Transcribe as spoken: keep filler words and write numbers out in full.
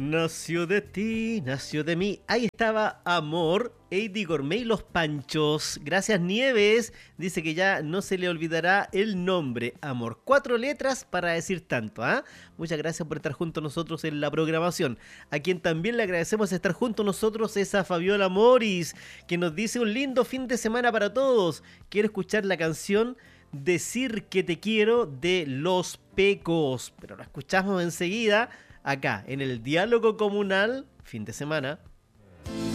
Nació de ti, nació de mí. Ahí estaba Amor, Eddie Gourmet y Los Panchos. Gracias, Nieves. Dice que ya no se le olvidará el nombre. Amor. Cuatro letras para decir tanto, ¿ah? ¿eh? Muchas gracias por estar junto a nosotros en la programación. A quien también le agradecemos estar junto a nosotros es a Fabiola Moris, que nos dice un lindo fin de semana para todos. Quiero escuchar la canción Decir que te quiero de Los Pecos. Pero la escuchamos enseguida acá en el Diálogo Comunal, fin de semana.